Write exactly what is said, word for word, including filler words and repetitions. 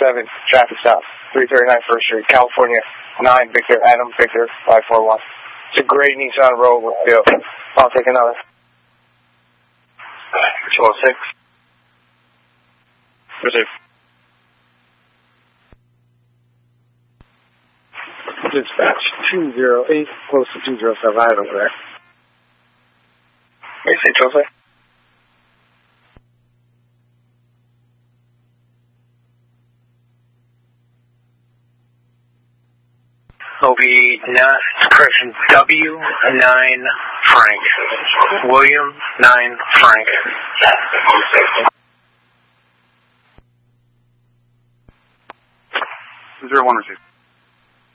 seven, traffic stop, three thirty-nine First Street, California, nine Victor, Adam Victor, five four one. It's a great Nissan Rogue with Bill. I'll take another. two oh six. Receive. Dispatch two oh eight, close to two oh seven, I have over there. May I say two oh six? Will be not, correction, W nine Frank. William nine Frank. Zero one receive.